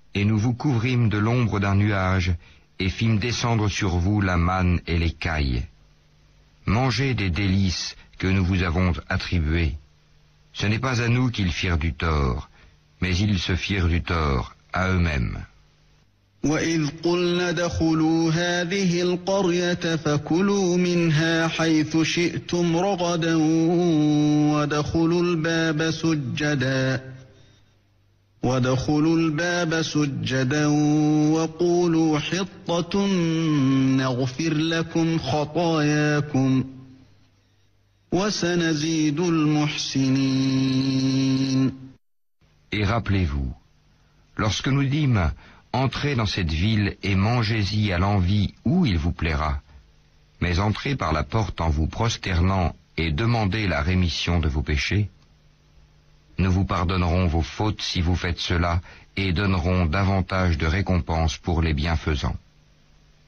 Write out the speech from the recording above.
Et nous vous couvrîmes de l'ombre d'un nuage, et fîmes descendre sur vous la manne et l'écaille. Mangez des délices que nous vous avons attribuées. Ce n'est pas à nous qu'ils firent du tort, mais ils se firent du tort à eux-mêmes. وَإِذْ قُلْنَا ادْخُلُوا هَٰذِهِ الْقَرْيَةَ فَكُلُوا مِنْهَا حَيْثُ شِئْتُمْ رَغَدًا وَادْخُلُوا الْبَابَ سُجَّدًا وَقُولُوا حِطَّةٌ نَغْفِرْ لَكُمْ خَطَايَاكُمْ وَسَنَزِيدُ الْمُحْسِنِينَ. Et rappelez-vous, lorsque nous dîmes « Entrez dans cette ville et mangez-y à l'envi où il vous plaira, mais entrez par la porte en vous prosternant et demandez la rémission de vos péchés. Nous vous pardonnerons vos fautes si vous faites cela et donnerons davantage de récompenses pour les bienfaisants. »